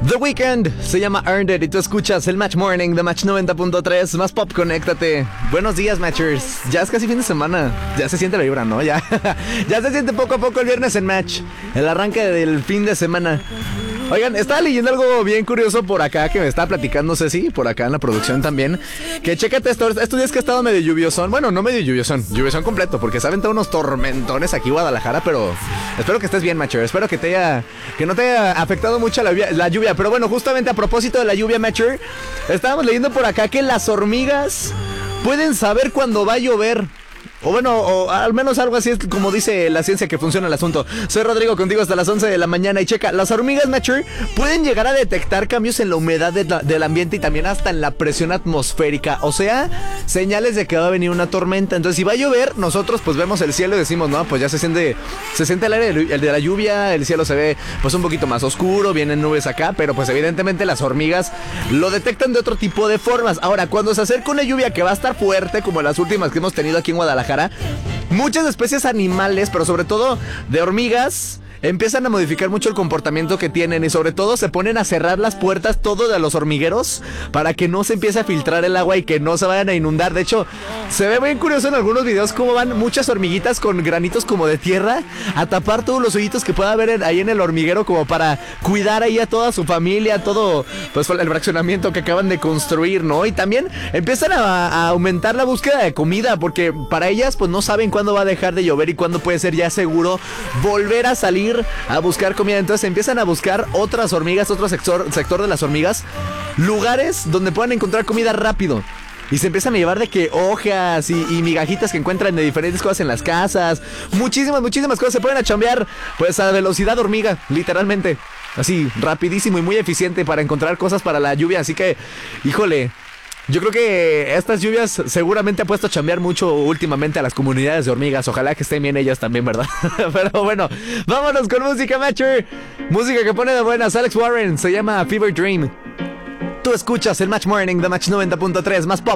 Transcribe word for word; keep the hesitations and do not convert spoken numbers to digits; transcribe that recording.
The Weeknd se llama Earned It y tú escuchas el Match Morning de Match noventa punto tres. Más pop, conéctate. Buenos días, Matchers. Ya es casi fin de semana. Ya se siente la vibra, ¿no? Ya, ya se siente poco a poco el viernes en Match. El arranque del fin de semana. Oigan, estaba leyendo algo bien curioso por acá que me estaba platicando Ceci, por acá en la producción también. Que chécate esto, estos días que ha estado medio lluviosón. Bueno, no medio lluviosón, lluviosón completo, porque se ha aventado unos tormentones aquí en Guadalajara. Pero espero que estés bien, Matcher. Espero que te haya, que no te haya afectado mucho la, la lluvia. Pero bueno, justamente a propósito de la lluvia, Matcher, estábamos leyendo por acá que las hormigas pueden saber cuándo va a llover. O bueno, o al menos algo así es como dice la ciencia que funciona el asunto. Soy Rodrigo, contigo hasta las once de la mañana. Y checa, las hormigas, Matcher, pueden llegar a detectar cambios en la humedad de la, del ambiente y también hasta en la presión atmosférica. O sea, señales de que va a venir una tormenta. Entonces, si va a llover, nosotros pues vemos el cielo y decimos, no, pues ya se siente Se siente el aire de, el de la lluvia. El cielo se ve pues un poquito más oscuro, vienen nubes acá. Pero pues evidentemente las hormigas lo detectan de otro tipo de formas. Ahora, cuando se acerca una lluvia que va a estar fuerte, como las últimas que hemos tenido aquí en Guadalajara, muchas especies animales, pero sobre todo de hormigas, empiezan a modificar mucho el comportamiento que tienen y sobre todo se ponen a cerrar las puertas todo de los hormigueros para que no se empiece a filtrar el agua y que no se vayan a inundar. De hecho, se ve bien curioso en algunos videos cómo van muchas hormiguitas con granitos como de tierra a tapar todos los hoyitos que pueda haber en, ahí en el hormiguero, como para cuidar ahí a toda su familia, todo pues el fraccionamiento que acaban de construir, ¿no? Y también empiezan a, a aumentar la búsqueda de comida, porque para ellas pues no saben cuándo va a dejar de llover y cuándo puede ser ya seguro volver a salir a buscar comida. Entonces empiezan a buscar otras hormigas, otro sector, sector de las hormigas, lugares donde puedan encontrar comida rápido. Y se empiezan a llevar de que hojas y, y migajitas que encuentran de diferentes cosas en las casas. Muchísimas, muchísimas cosas. Se ponen a chambear pues a velocidad hormiga, literalmente. Así, rapidísimo y muy eficiente para encontrar cosas para la lluvia. Así que, híjole, yo creo que estas lluvias seguramente ha puesto a chambear mucho últimamente a las comunidades de hormigas. Ojalá que estén bien ellas también, ¿verdad? Pero bueno, vámonos con música, Matcher. Música que pone de buenas. Alex Warren, se llama Fever Dream. Tú escuchas el Match Morning de Match noventa punto tres, más pop.